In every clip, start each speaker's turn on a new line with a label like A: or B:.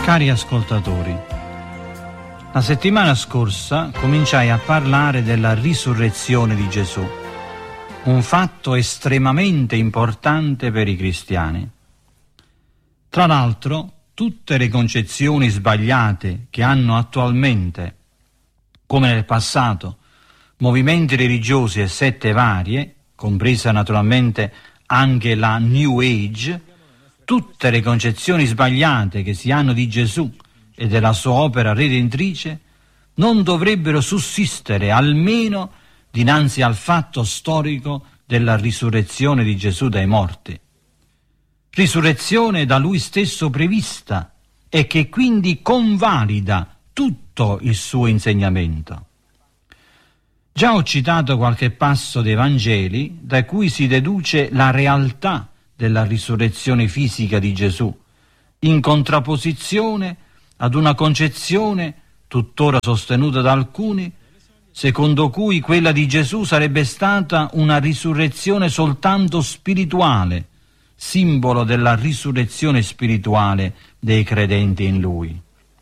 A: Cari ascoltatori, la settimana scorsa cominciai a parlare della risurrezione di Gesù, un fatto estremamente importante per i cristiani. Tra l'altro, tutte le concezioni sbagliate che hanno attualmente, come nel passato, movimenti religiosi e sette varie, compresa naturalmente anche la New Age, tutte le concezioni sbagliate che si hanno di Gesù e della sua opera redentrice non dovrebbero sussistere almeno dinanzi al fatto storico della risurrezione di Gesù dai morti. Risurrezione da lui stesso prevista e che quindi convalida tutto il suo insegnamento. Già ho citato qualche passo dei Vangeli da cui si deduce la realtà della risurrezione fisica di Gesù, in contrapposizione ad una concezione, tuttora sostenuta da alcuni, secondo cui quella di Gesù sarebbe stata una risurrezione soltanto spirituale, simbolo della risurrezione spirituale dei credenti in Lui.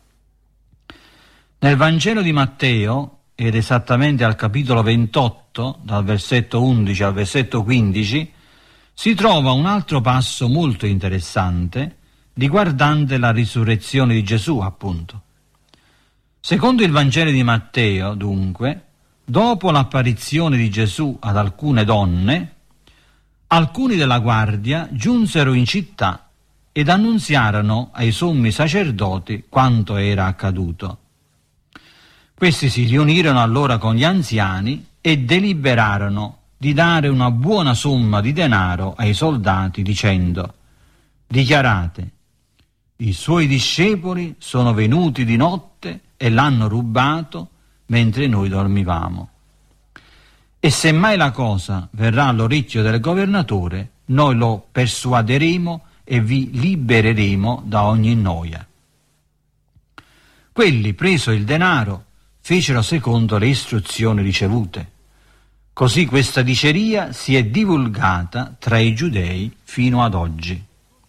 A: Nel Vangelo di Matteo, ed esattamente al capitolo 28, dal versetto 11 al versetto 15, si trova un altro passo molto interessante riguardante la risurrezione di Gesù, appunto. Secondo il Vangelo di Matteo, dunque, dopo l'apparizione di Gesù ad alcune donne, alcuni della guardia giunsero in città ed annunziarono ai sommi sacerdoti quanto era accaduto. Questi si riunirono allora con gli anziani e deliberarono di dare una buona somma di denaro ai soldati, dicendo: dichiarate, i suoi discepoli sono venuti di notte e l'hanno rubato mentre noi dormivamo. E se mai la cosa verrà all'orecchio del governatore, noi lo persuaderemo e vi libereremo da ogni noia. Quelli, preso il denaro, fecero secondo le istruzioni ricevute. Così questa diceria si è divulgata tra i giudei fino ad oggi.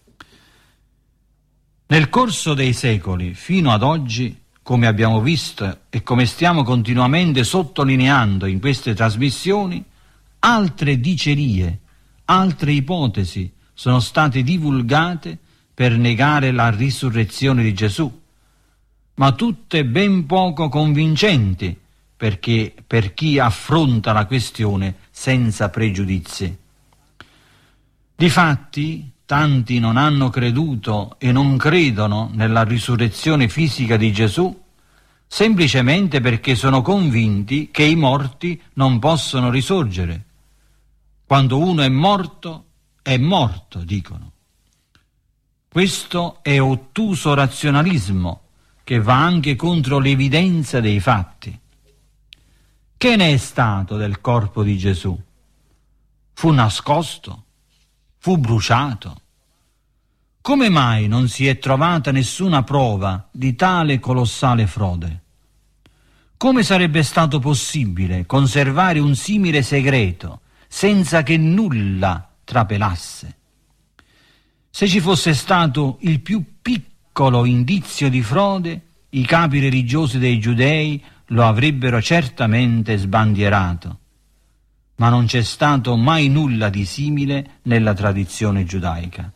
A: Nel corso dei secoli, fino ad oggi, come abbiamo visto e come stiamo continuamente sottolineando in queste trasmissioni, altre dicerie, altre ipotesi sono state divulgate per negare la risurrezione di Gesù, ma tutte ben poco convincenti, perché per chi affronta la questione senza pregiudizi. Difatti, tanti non hanno creduto e non credono nella risurrezione fisica di Gesù semplicemente perché sono convinti che i morti non possono risorgere. Quando uno è morto, dicono. Questo è ottuso razionalismo che va anche contro l'evidenza dei fatti. Che ne è stato del corpo di Gesù? Fu nascosto? Fu bruciato? Come mai non si è trovata nessuna prova di tale colossale frode? Come sarebbe stato possibile conservare un simile segreto senza che nulla trapelasse? Se ci fosse stato il più piccolo indizio di frode, i capi religiosi dei giudei lo avrebbero certamente sbandierato, ma non c'è stato mai nulla di simile nella tradizione giudaica.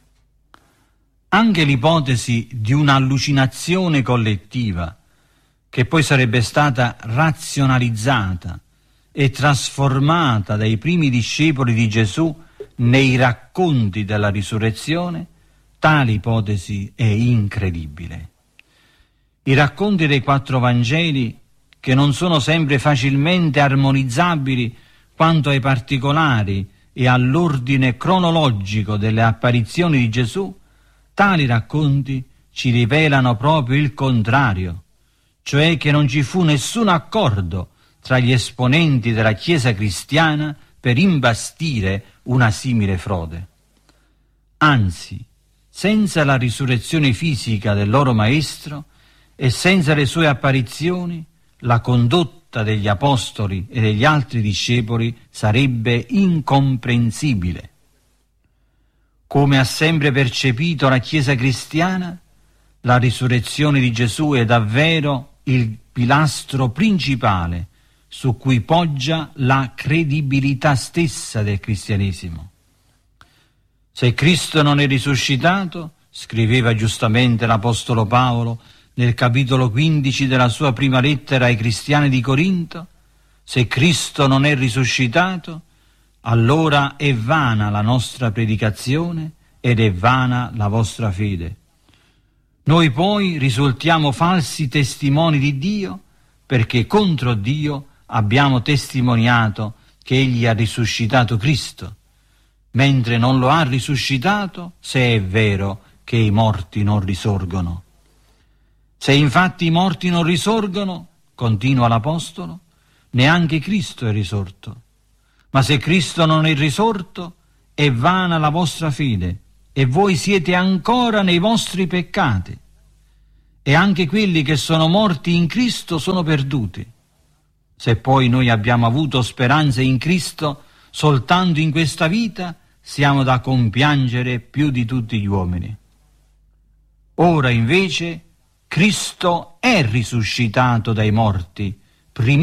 A: Anche l'ipotesi di un'allucinazione collettiva, che poi sarebbe stata razionalizzata e trasformata dai primi discepoli di Gesù nei racconti della risurrezione, tale ipotesi è incredibile. I racconti dei 4 Vangeli, che non sono sempre facilmente armonizzabili quanto ai particolari e all'ordine cronologico delle apparizioni di Gesù, tali racconti ci rivelano proprio il contrario, cioè che non ci fu nessun accordo tra gli esponenti della Chiesa cristiana per imbastire una simile frode. Anzi, senza la risurrezione fisica del loro Maestro e senza le sue apparizioni, la condotta degli apostoli e degli altri discepoli sarebbe incomprensibile. Come ha sempre percepito la Chiesa cristiana, La risurrezione di Gesù è davvero il pilastro principale su cui poggia la credibilità stessa del cristianesimo. Se Cristo non è risuscitato, scriveva giustamente l'Apostolo Paolo nel capitolo 15 della sua prima lettera ai cristiani di Corinto, se Cristo non è risuscitato, allora è vana la nostra predicazione ed è vana la vostra fede. Noi poi risultiamo falsi testimoni di Dio perché contro Dio abbiamo testimoniato che Egli ha risuscitato Cristo, mentre non lo ha risuscitato se è vero che i morti non risorgono. Se infatti i morti non risorgono, continua l'Apostolo, neanche Cristo è risorto. Ma se Cristo non è risorto, è vana la vostra fede e voi siete ancora nei vostri peccati. E anche quelli che sono morti in Cristo sono perduti. Se poi noi abbiamo avuto speranze in Cristo soltanto in questa vita, siamo da compiangere più di tutti gli uomini. Ora invece Cristo è risuscitato dai morti,